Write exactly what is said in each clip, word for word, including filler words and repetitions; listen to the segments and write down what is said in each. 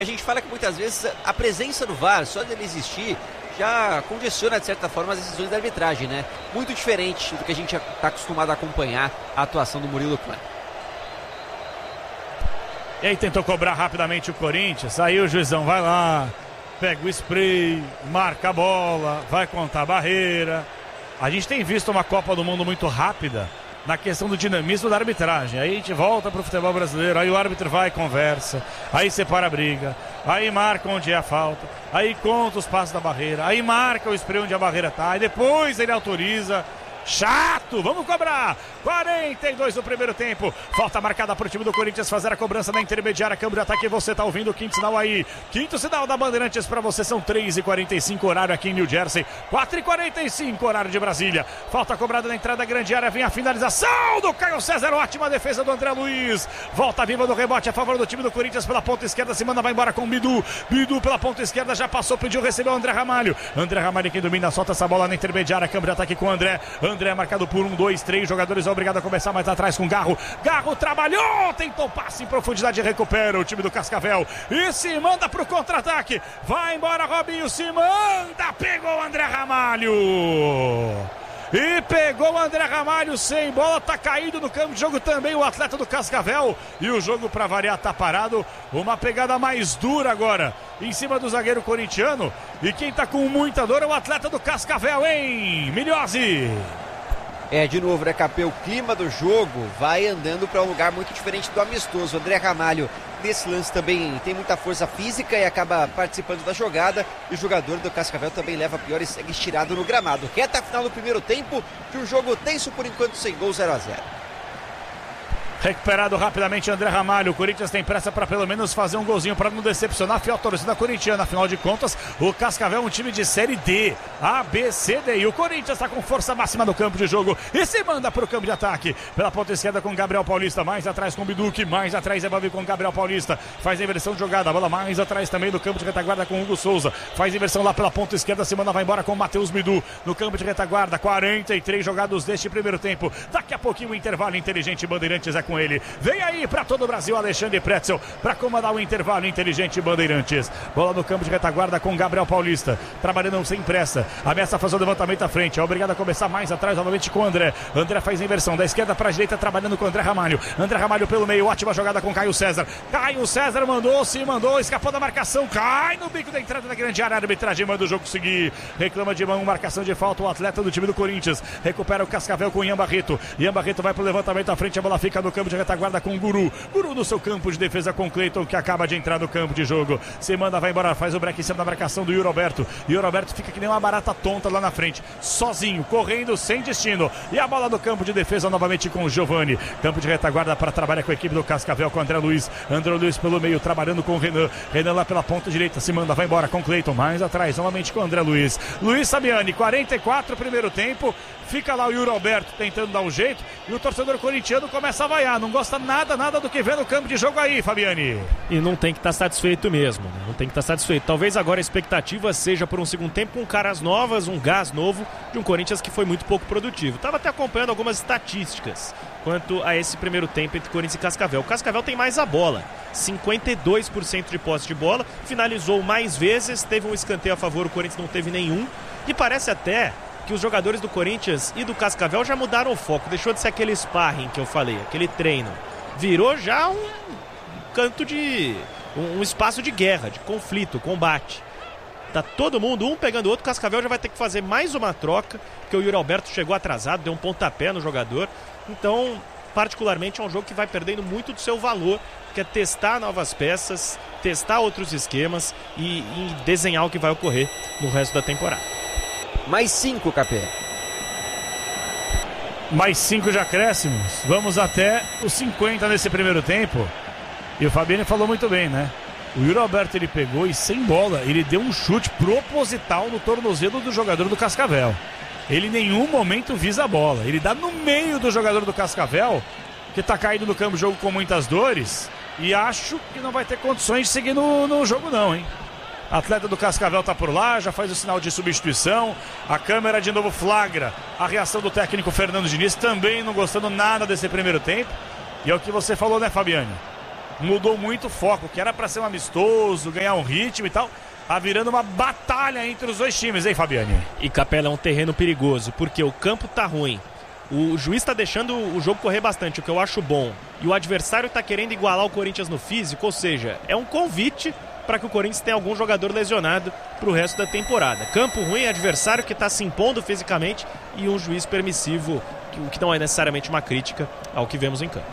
A gente fala que muitas vezes a presença do V A R, só dele existir, já congestiona de certa forma as decisões da arbitragem, né? Muito diferente do que a gente está acostumado a acompanhar a atuação do Murilo Clan. E aí tentou cobrar rapidamente o Corinthians, aí o juizão vai lá, pega o spray, marca a bola, vai contar a barreira. A gente tem visto uma Copa do Mundo muito rápida na questão do dinamismo da arbitragem. Aí a gente volta pro futebol brasileiro, aí o árbitro vai e conversa, aí separa a briga, aí marca onde é a falta, aí conta os passos da barreira, aí marca o spray onde a barreira tá, e depois ele autoriza. Chato, vamos cobrar. quarenta e dois do primeiro tempo. Falta marcada para o time do Corinthians fazer a cobrança na intermediária. Câmbio de ataque, você tá ouvindo o quinto sinal aí. Quinto sinal da Bandeirantes para você, são três e quarenta e cinco horário aqui em New Jersey, quatro e quarenta e cinco horário de Brasília. Falta cobrada na entrada da grande área, vem a finalização do Caio César, ótima defesa do André Luiz. Volta viva do rebote a favor do time do Corinthians pela ponta esquerda, se manda, vai embora com o Bidu. Bidu pela ponta esquerda, já passou, pediu, recebeu o André Ramalho. André Ramalho quem domina, solta essa bola na intermediária. Câmbio de ataque com o André. André marcado por um, dois, três jogadores, é obrigado a começar mais atrás com Garro. Garro trabalhou, tentou passe em profundidade, recupera o time do Cascavel e se manda pro contra-ataque. Vai embora Robinho, se manda, pegou o André Ramalho. E pegou o André Ramalho sem bola, tá caído no campo de jogo também o atleta do Cascavel. E o jogo pra variar tá parado. Uma pegada mais dura agora em cima do zagueiro corintiano. E quem tá com muita dor é o atleta do Cascavel, hein? Milhose. É, de novo, né, Capê? O clima do jogo vai andando para um lugar muito diferente do amistoso. O André Ramalho, nesse lance, também tem muita força física e acaba participando da jogada. E o jogador do Cascavel também leva a pior e segue estirado no gramado. Reta final do primeiro tempo, de um jogo tenso por enquanto, sem gol, zero a zero. Recuperado rapidamente André Ramalho. O Corinthians tem pressa para pelo menos fazer um golzinho para não decepcionar a fiel torcida corintiana. Afinal de contas, o Cascavel é um time de série D, A, B, C, D. E o Corinthians está com força máxima no campo de jogo e se manda para o campo de ataque. Pela ponta esquerda com Gabriel Paulista, mais atrás com Biduque, mais atrás é Bavi com Gabriel Paulista. Faz a inversão de jogada, a bola mais atrás também do campo de retaguarda com Hugo Souza. Faz a inversão lá pela ponta esquerda, se manda, vai embora com Matheus Bidu. No campo de retaguarda, quarenta e três jogados deste primeiro tempo. Daqui a pouquinho o intervalo inteligente Bandeirantes é com ele. Vem aí aí para todo o Brasil, Alexandre Pretzel, para comandar o intervalo inteligente Bandeirantes. Bola no campo de retaguarda com Gabriel Paulista, trabalhando sem pressa, ameaça fazer o levantamento à frente, é obrigado a começar mais atrás novamente com o André. André faz a inversão, da esquerda para a direita, trabalhando com o André Ramalho. André Ramalho pelo meio, ótima jogada com Caio César. Caio César mandou, se mandou, escapou da marcação, cai no bico da entrada da grande área, a arbitragem manda o jogo seguir, reclama de mão, marcação de falta, o atleta do time do Corinthians, recupera o Cascavel com o Ian Barreto. Ian Barreto vai para o levantamento à frente, a bola fica no campo de retaguarda com o Guru. Guru no seu campo de defesa com Cleiton, que acaba de entrar no campo de jogo. Se manda, vai embora, faz o break em cima da marcação do Yuri Alberto. Yuri Alberto fica que nem uma barata tonta lá na frente, sozinho, correndo, sem destino. E a bola no campo de defesa novamente com o Giovani. Campo de retaguarda para trabalhar com a equipe do Cascavel, com o André Luiz. André Luiz pelo meio, trabalhando com o Renan. Renan lá pela ponta direita, se manda, vai embora com Cleiton. Mais atrás, novamente com o André Luiz. Luiz Sabiani, quarenta e quatro primeiro tempo. Fica lá o Yuri Alberto tentando dar um jeito. E o torcedor corintiano começa a vaiar. Não gosta nada, nada do que vê no campo de jogo aí, Fabiani. E não tem que estar satisfeito mesmo, né? Não tem que estar satisfeito. Talvez agora a expectativa seja por um segundo tempo com caras novas, um gás novo de um Corinthians que foi muito pouco produtivo. Estava até acompanhando algumas estatísticas quanto a esse primeiro tempo entre Corinthians e Cascavel. O Cascavel tem mais a bola, cinquenta e dois por cento de posse de bola, finalizou mais vezes, teve um escanteio a favor, o Corinthians não teve nenhum. E parece até que os jogadores do Corinthians e do Cascavel já mudaram o foco. Deixou de ser aquele sparring que eu falei, aquele treino. Virou já um canto de... um, um espaço de guerra, de conflito, combate. Tá todo mundo, um pegando o outro. O Cascavel já vai ter que fazer mais uma troca, porque o Yuri Alberto chegou atrasado, deu um pontapé no jogador. Então, particularmente, é um jogo que vai perdendo muito do seu valor, que é testar novas peças, testar outros esquemas e, e desenhar o que vai ocorrer no resto da temporada. Mais cinco, Capê. Mais cinco de acréscimos. Vamos até os cinquenta nesse primeiro tempo. E o Fabiano falou muito bem, né? O Yuri Alberto, ele pegou e sem bola, ele deu um chute proposital no tornozelo do jogador do Cascavel. Ele em nenhum momento visa a bola. Ele dá no meio do jogador do Cascavel, que tá caído no campo de jogo com muitas dores. E acho que não vai ter condições de seguir no, no jogo não, hein? Atleta do Cascavel tá por lá, já faz o sinal de substituição. A câmera de novo flagra a reação do técnico Fernando Diniz, também não gostando nada desse primeiro tempo. E é o que você falou, né, Fabiane? mudou muito o foco, que era para ser um amistoso, ganhar um ritmo e tal. Tá virando uma batalha entre os dois times, hein, Fabiane? E Capela, é um terreno perigoso, porque o campo tá ruim. O juiz tá deixando o jogo correr bastante, o que eu acho bom. E o adversário tá querendo igualar o Corinthians no físico, ou seja, é um convite para que o Corinthians tenha algum jogador lesionado pro resto da temporada. Campo ruim, adversário que tá se impondo fisicamente e um juiz permissivo, o que não é necessariamente uma crítica ao que vemos em campo.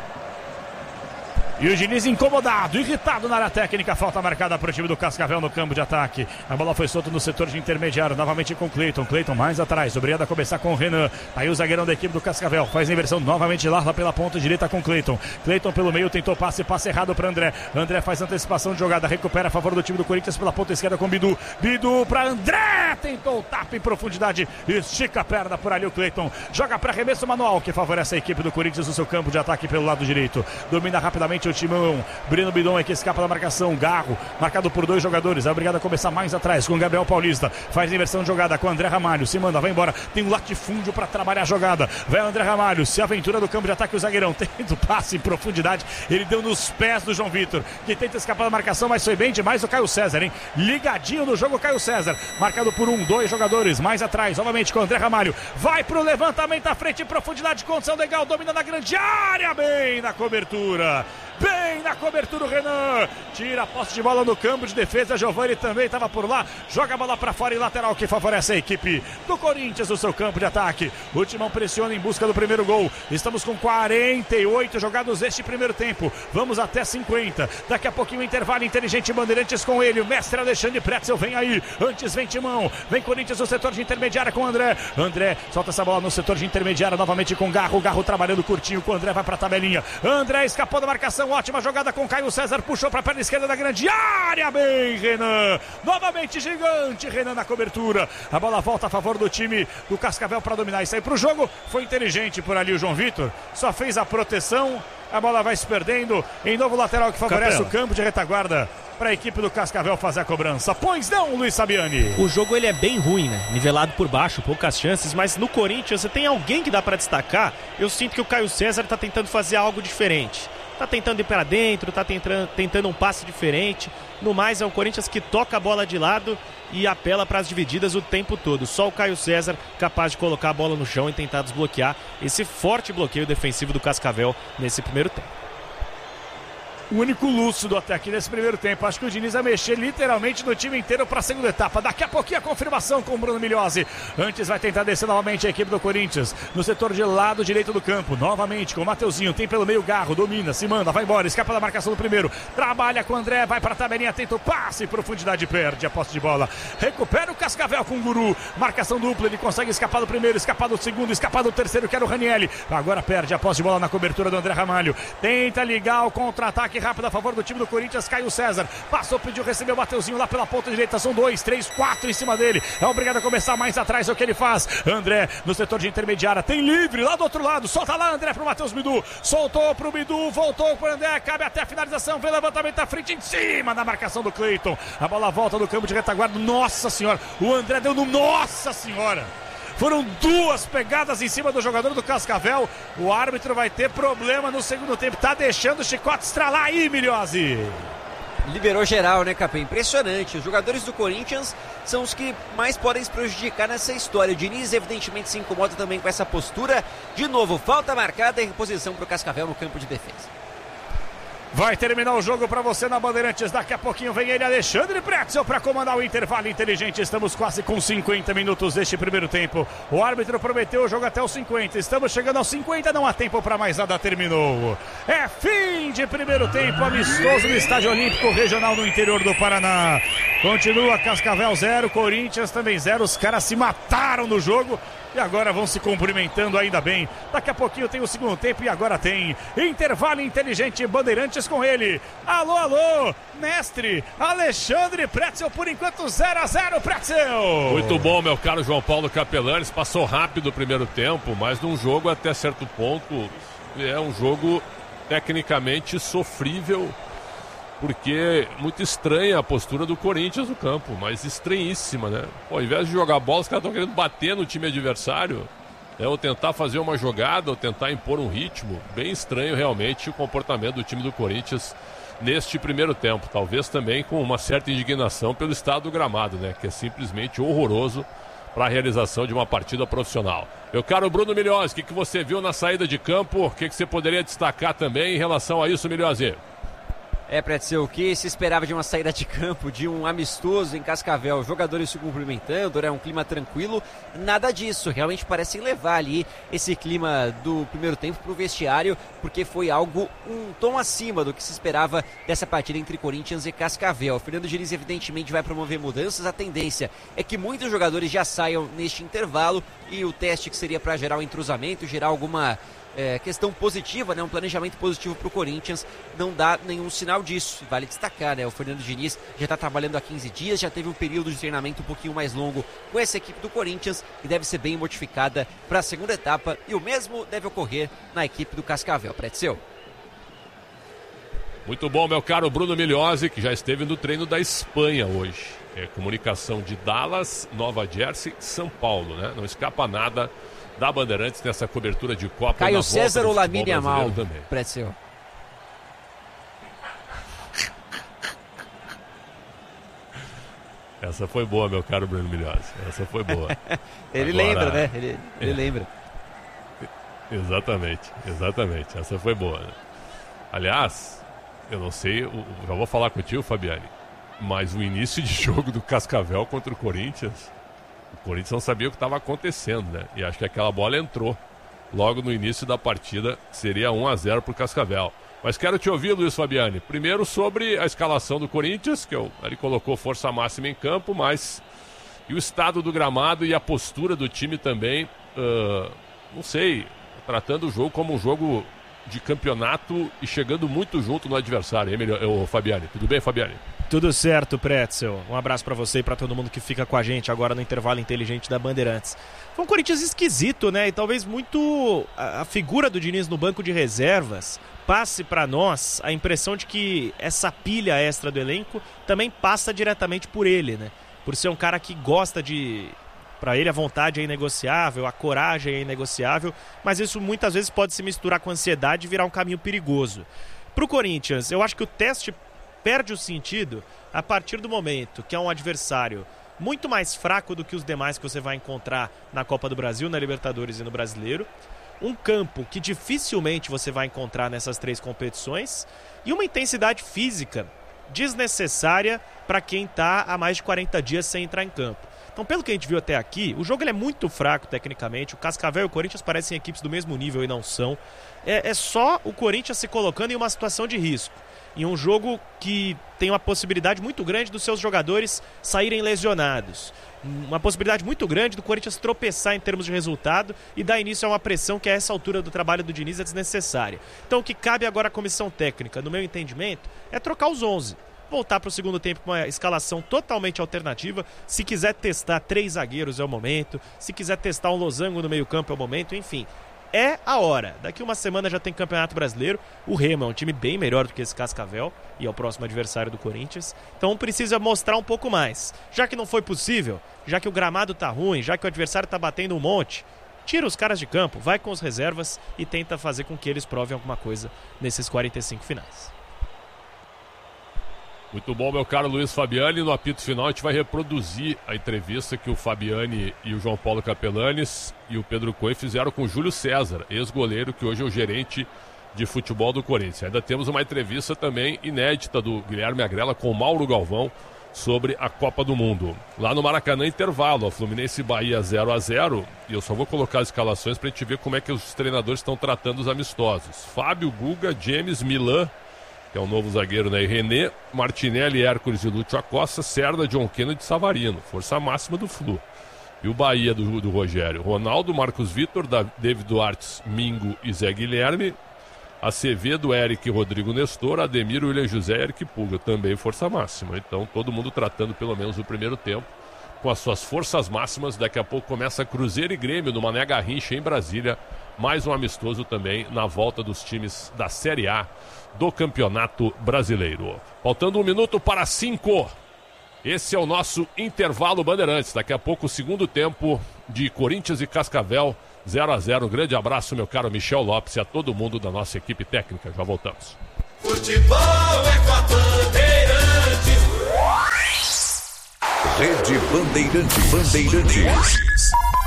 E o Diniz incomodado, irritado na área técnica. Falta marcada para o time do Cascavel no campo de ataque. A bola foi solta no setor de intermediário. Novamente com o Cleiton. Cleiton mais atrás. Obrigado a começar com o Renan. Aí o zagueirão da equipe do Cascavel. Faz a inversão novamente lá pela ponta direita com o Cleiton. Cleiton pelo meio tentou passe. Passe errado para André. André faz antecipação de jogada. Recupera a favor do time do Corinthians pela ponta esquerda com Bidu. Bidu para André. Tentou o tapa em profundidade. Estica a perna por ali o Cleiton. Joga para arremesso manual que favorece a equipe do Corinthians no seu campo de ataque pelo lado direito. Domina rapidamente o timão. Breno Bidon é que escapa da marcação. Garro, marcado por dois jogadores. É obrigado a começar mais atrás com o Gabriel Paulista. Faz a inversão de jogada com o André Ramalho. Se manda, vai embora. Tem um latifúndio para trabalhar a jogada. Vai o André Ramalho. Se aventura do campo de ataque o zagueirão. Tenta o passe em profundidade. Ele deu nos pés do João Vitor, que tenta escapar da marcação, mas foi bem demais o Caio César, hein? Ligadinho no jogo, Caio César. Marcado por um, dois jogadores. Mais atrás, novamente com o André Ramalho. Vai pro levantamento à frente em profundidade. Condição legal. Domina na grande área. Bem na cobertura. Bem na cobertura o Renan, tira a posse de bola no campo de defesa. Giovani também estava por lá, joga a bola para fora e lateral que favorece a equipe do Corinthians no seu campo de ataque. O Timão pressiona em busca do primeiro gol. Estamos com quarenta e oito jogados este primeiro tempo, vamos até cinquenta. Daqui a pouquinho intervalo inteligente Bandeirantes com ele, o mestre Alexandre Pretzel vem aí. Antes vem Timão, vem Corinthians no setor de intermediária com o André. André solta essa bola no setor de intermediária novamente com Garro, Garro trabalhando curtinho com o André, vai para a tabelinha. André escapou da marcação. Ótima jogada com Caio César, puxou para a perna esquerda da grande área, bem Renan, novamente gigante Renan na cobertura, a bola volta a favor do time do Cascavel para dominar e sair para o jogo. Foi inteligente por ali o João Vitor, só fez a proteção, a bola vai se perdendo em novo lateral que favorece Capela. O campo de retaguarda para a equipe do Cascavel fazer a cobrança. Pois não, Luiz Sabiani? O jogo ele é bem ruim, né? Nivelado por baixo, poucas chances, mas no Corinthians você tem alguém que dá para destacar. Eu sinto que o Caio César está tentando fazer algo diferente. Tá tentando ir para dentro, tá tentando, tentando um passe diferente. No mais, é o Corinthians que toca a bola de lado e apela para as divididas o tempo todo. Só o Caio César capaz de colocar a bola no chão e tentar desbloquear esse forte bloqueio defensivo do Cascavel nesse primeiro tempo. O único lúcido até aqui nesse primeiro tempo. Acho que o Diniz vai mexer literalmente no time inteiro para a segunda etapa. Daqui a pouquinho a confirmação com o Bruno Migliozzi. Antes vai tentar descer novamente a equipe do Corinthians no setor de lado direito do campo. Novamente com o Mateuzinho. Tem pelo meio Garro. Domina, se manda, vai embora. Escapa da marcação do primeiro. Trabalha com o André. Vai para a tabelinha. Tenta o passe. Profundidade perde a posse de bola. Recupera o Cascavel com o Guru. Marcação dupla. Ele consegue escapar do primeiro. Escapar do segundo. Escapar do terceiro. Que era o Ranielli. Agora perde a posse de bola na cobertura do André Ramalho. Tenta ligar o contra-ataque rápido a favor do time do Corinthians. Caio César passou, pediu, recebeu o Mateuzinho lá pela ponta direita. São dois, três, quatro em cima dele. É obrigado a começar mais atrás. É o que ele faz. André no setor de intermediária. Tem livre lá do outro lado. Solta lá André pro Matheus Bidu. Soltou pro Bidu. Voltou pro André. Cabe até a finalização. Vem levantamento à frente em cima da marcação do Cleiton. A bola volta do campo de retaguarda. Nossa senhora. O André deu no Nossa senhora. Foram duas pegadas em cima do jogador do Cascavel. O árbitro vai ter problema no segundo tempo. Tá deixando o chicote estralar aí, Migliozzi. Liberou geral, né, Capê? Impressionante. Os jogadores do Corinthians são os que mais podem se prejudicar nessa história. O Diniz, evidentemente, se incomoda também com essa postura. De novo, falta marcada e reposição para o Cascavel no campo de defesa. Vai terminar o jogo para você na Bandeirantes. Daqui a pouquinho vem ele, Alexandre Pretzel, para comandar o intervalo inteligente. Estamos quase com cinquenta minutos deste primeiro tempo. O árbitro prometeu o jogo até os cinquenta. Estamos chegando aos cinquenta, não há tempo para mais nada. Terminou. É fim de primeiro tempo, amistoso no Estádio Olímpico Regional no interior do Paraná. Continua Cascavel zero, Corinthians também zero. Os caras se mataram no jogo. E agora vão se cumprimentando ainda bem. Daqui a pouquinho tem o segundo tempo e agora tem intervalo inteligente Bandeirantes com ele. Alô, alô, mestre Alexandre Pretzel, por enquanto zero a zero, Pretzel. Muito bom, meu caro João Paulo Capelanes. Passou rápido o primeiro tempo, mas num jogo até certo ponto é um jogo tecnicamente sofrível, porque muito estranha a postura do Corinthians no campo, mas estranhíssima, né? Pô, ao invés de jogar bola, os caras estão querendo bater no time adversário. É, ou tentar fazer uma jogada, ou tentar impor um ritmo. Bem estranho realmente o comportamento do time do Corinthians neste primeiro tempo. Talvez também com uma certa indignação pelo estado do gramado, né? Que é simplesmente horroroso para a realização de uma partida profissional. Meu caro Bruno Milhões, o que, que você viu na saída de campo? O que, que você poderia destacar também em relação a isso, Milhões? É, Pretzel, o que se esperava de uma saída de campo, de um amistoso em Cascavel, jogadores se cumprimentando, era um clima tranquilo, nada disso, realmente parecem levar ali esse clima do primeiro tempo para o vestiário, porque foi algo um tom acima do que se esperava dessa partida entre Corinthians e Cascavel. O Fernando Diniz evidentemente vai promover mudanças, a tendência é que muitos jogadores já saiam neste intervalo e o teste que seria para gerar um entrosamento, gerar alguma... É, questão positiva, né? Um planejamento positivo para o Corinthians, não dá nenhum sinal disso. Vale destacar, né? O Fernando Diniz já está trabalhando há quinze dias, já teve um período de treinamento um pouquinho mais longo com essa equipe do Corinthians e deve ser bem modificada para a segunda etapa, e o mesmo deve ocorrer na equipe do Cascavel. Pretzel. Muito bom, meu caro Bruno Milhozzi, que já esteve no treino da Espanha hoje. É comunicação de Dallas, Nova Jersey, São Paulo, né? Não escapa nada da Bandeirantes nessa cobertura de Copa. Caio César ou Lamine Yamal, Pretzel? Essa foi boa, meu caro Bruno Milhozzi. Essa foi boa. Ele Agora... lembra, né? Ele, ele é. lembra. Exatamente, exatamente. Essa foi boa. Né? Aliás, eu não sei, já vou falar contigo, Fabiane, mas o início de jogo do Cascavel contra o Corinthians... O Corinthians não sabia o que estava acontecendo, né? E acho que aquela bola entrou logo no início da partida. Seria um a zero para o Cascavel. Mas quero te ouvir, Luiz Fabiani. Primeiro sobre a escalação do Corinthians, que eu, ele colocou força máxima em campo, mas... E o estado do gramado e a postura do time também. Uh, não sei, tratando o jogo como um jogo de campeonato e chegando muito junto no adversário. Hein, Fabiani? Tudo bem, Fabiani? Tudo certo, Pretzel. Um abraço pra você e pra todo mundo que fica com a gente agora no intervalo inteligente da Bandeirantes. Foi um Corinthians esquisito, né? E talvez muito a, a figura do Diniz no banco de reservas passe pra nós a impressão de que essa pilha extra do elenco também passa diretamente por ele, né? Por ser um cara que gosta de... Pra ele a vontade é inegociável, a coragem é inegociável, mas isso muitas vezes pode se misturar com ansiedade e virar um caminho perigoso. Pro Corinthians, eu acho que o teste perde o sentido a partir do momento que é um adversário muito mais fraco do que os demais que você vai encontrar na Copa do Brasil, na Libertadores e no Brasileiro, um campo que dificilmente você vai encontrar nessas três competições e uma intensidade física desnecessária para quem está há mais de quarenta dias sem entrar em campo. Então, pelo que a gente viu até aqui, o jogo ele é muito fraco tecnicamente, o Cascavel e o Corinthians parecem equipes do mesmo nível e não são. É, é só o Corinthians se colocando em uma situação de risco. Em um jogo que tem uma possibilidade muito grande dos seus jogadores saírem lesionados. Uma possibilidade muito grande do Corinthians tropeçar em termos de resultado e dar início a uma pressão que a essa altura do trabalho do Diniz é desnecessária. Então o que cabe agora à comissão técnica, no meu entendimento, é trocar os onze. Voltar para o segundo tempo com uma escalação totalmente alternativa. Se quiser testar três zagueiros é o momento. Se quiser testar um losango no meio campo é o momento. Enfim, é a hora. Daqui uma semana já tem Campeonato Brasileiro. O Remo é um time bem melhor do que esse Cascavel e é o próximo adversário do Corinthians. Então precisa mostrar um pouco mais. Já que não foi possível, já que o gramado tá ruim, já que o adversário tá batendo um monte, tira os caras de campo, vai com as reservas e tenta fazer com que eles provem alguma coisa nesses quarenta e cinco finais. Muito bom, meu caro Luiz Fabiani. No apito final a gente vai reproduzir a entrevista que o Fabiani e o João Paulo Capelanes e o Pedro Coelho fizeram com o Júlio César, ex-goleiro, que hoje é o gerente de futebol do Corinthians. Ainda temos uma entrevista também inédita do Guilherme Agrela com o Mauro Galvão sobre a Copa do Mundo. Lá no Maracanã, intervalo, a Fluminense e Bahia zero a zero, e eu só vou colocar as escalações para a gente ver como é que os treinadores estão tratando os amistosos. Fábio, Guga, James, Milan, que é o novo zagueiro, né? E René, Martinelli, Hércules e Lúcio Acosta, Serda, John Kennedy e Savarino. Força máxima do Flu. E o Bahia do, do Rogério. Ronaldo, Marcos Vitor, David Duarte, Mingo e Zé Guilherme. Acevedo, Eric e Rodrigo Nestor. Ademir, William José e Eric Puga. Também força máxima. Então todo mundo tratando pelo menos o primeiro tempo com as suas forças máximas. Daqui a pouco começa Cruzeiro e Grêmio no Mané Garrincha em Brasília. Mais um amistoso também na volta dos times da Série A do Campeonato Brasileiro. Faltando um minuto para cinco. Esse é o nosso intervalo Bandeirantes. Daqui a pouco o segundo tempo de Corinthians e Cascavel zero a zero. Um grande abraço, meu caro Michel Lopes, e a todo mundo da nossa equipe técnica. Já voltamos. Futebol é com a Bandeirantes. Rede Bandeirantes. Bandeirantes.